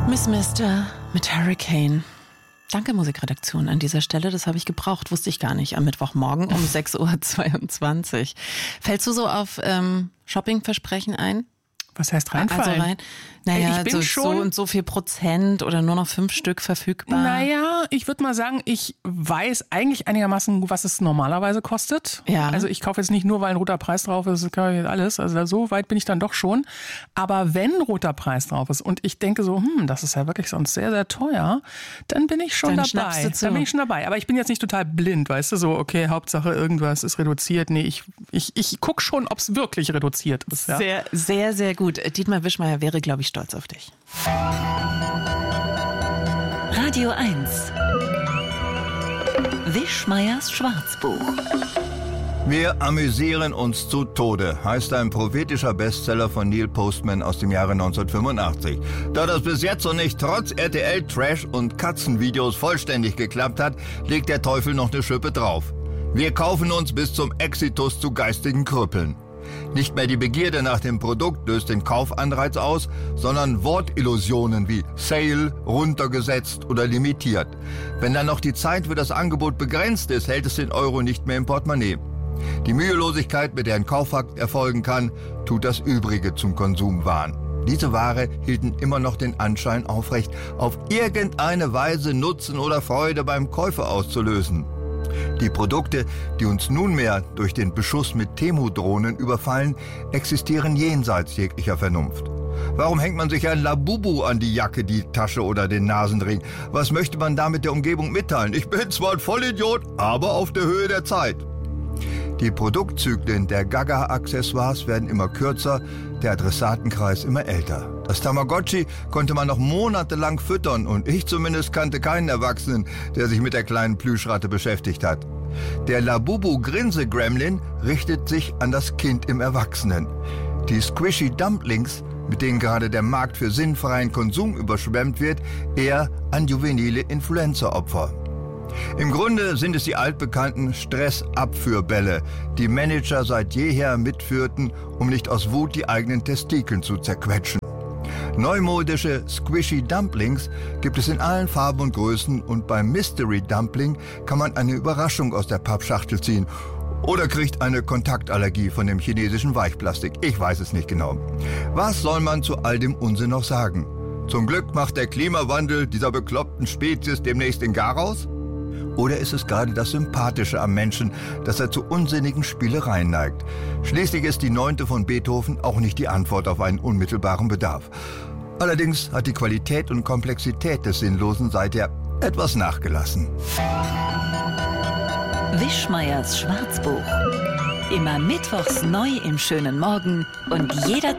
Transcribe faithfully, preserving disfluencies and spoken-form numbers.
Miss Mister mit Hurricane. Danke, Musikredaktion, an dieser Stelle. Das habe ich gebraucht, wusste ich gar nicht. Am Mittwochmorgen um sechs Uhr zweiundzwanzig. Fällst du so auf ähm, Shoppingversprechen ein? Was heißt reinfallen? Also rein, naja, ich bin so, schon, so und so viel Prozent oder nur noch fünf Stück verfügbar. Naja, ich würde mal sagen, ich weiß eigentlich einigermaßen, was es normalerweise kostet. Ja. Also ich kaufe jetzt nicht nur, weil ein roter Preis drauf ist, das kann ich alles. Also so weit bin ich dann doch schon. Aber wenn ein roter Preis drauf ist und ich denke so, hm, das ist ja wirklich sonst sehr, sehr teuer, dann bin ich schon Dann dabei. schnappst du zu. Dann bin ich schon dabei. Aber ich bin jetzt nicht total blind, weißt du, so, okay, Hauptsache irgendwas ist reduziert. Nee, ich, ich, ich gucke schon, ob es wirklich reduziert ist. Ja? Sehr, sehr, sehr gut. Dietmar Wischmeier wäre, glaube ich, stolz auf dich. Radio eins. Wischmeiers Schwarzbuch. Wir amüsieren uns zu Tode, heißt ein prophetischer Bestseller von Neil Postman aus dem Jahre neunzehnhundertfünfundachtzig. Da das bis jetzt noch nicht trotz R T L-Trash und Katzenvideos vollständig geklappt hat, legt der Teufel noch eine Schippe drauf. Wir kaufen uns bis zum Exitus zu geistigen Krüppeln. Nicht mehr die Begierde nach dem Produkt löst den Kaufanreiz aus, sondern Wortillusionen wie Sale, runtergesetzt oder limitiert. Wenn dann noch die Zeit für das Angebot begrenzt ist, hält es den Euro nicht mehr im Portemonnaie. Die Mühelosigkeit, mit der ein Kaufakt erfolgen kann, tut das Übrige zum Konsumwahn. Diese Ware hielten immer noch den Anschein aufrecht, auf irgendeine Weise Nutzen oder Freude beim Käufer auszulösen. Die Produkte, die uns nunmehr durch den Beschuss mit Temu-Drohnen überfallen, existieren jenseits jeglicher Vernunft. Warum hängt man sich ein Labubu an die Jacke, die Tasche oder den Nasenring? Was möchte man damit der Umgebung mitteilen? Ich bin zwar ein Vollidiot, aber auf der Höhe der Zeit. Die Produktzyklen der Gaga-Accessoires werden immer kürzer, der Adressatenkreis immer älter. Das Tamagotchi konnte man noch monatelang füttern und ich zumindest kannte keinen Erwachsenen, der sich mit der kleinen Plüschratte beschäftigt hat. Der Labubu-Grinse-Gremlin richtet sich an das Kind im Erwachsenen. Die Squishy Dumplings, mit denen gerade der Markt für sinnfreien Konsum überschwemmt wird, eher an juvenile Influencer-Opfer. Im Grunde sind es die altbekannten Stressabführbälle, die Manager seit jeher mitführten, um nicht aus Wut die eigenen Testikeln zu zerquetschen. Neumodische Squishy Dumplings gibt es in allen Farben und Größen und beim Mystery Dumpling kann man eine Überraschung aus der Pappschachtel ziehen oder kriegt eine Kontaktallergie von dem chinesischen Weichplastik. Ich weiß es nicht genau. Was soll man zu all dem Unsinn noch sagen? Zum Glück macht der Klimawandel dieser bekloppten Spezies demnächst den Garaus? Oder ist es gerade das Sympathische am Menschen, dass er zu unsinnigen Spielereien neigt? Schließlich ist die Neunte von Beethoven auch nicht die Antwort auf einen unmittelbaren Bedarf. Allerdings hat die Qualität und Komplexität des Sinnlosen seither etwas nachgelassen. Wischmeiers Schwarzbuch. Immer mittwochs neu im schönen Morgen und jederzeit